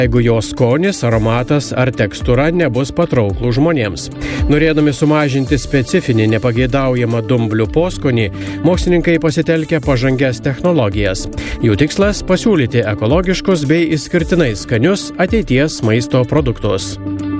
jeigu jo skonis, aromatas ar tekstūra nebus patrauklų žmonėms. Norėdami sumažinti specifinį nepageidaujamą dumblių poskonį, mokslininkai pasitelkia pažangias technologijas. Jų tikslas – pasiūlyti ekologiškus bei išskirtinai skanius ateities maisto produktus.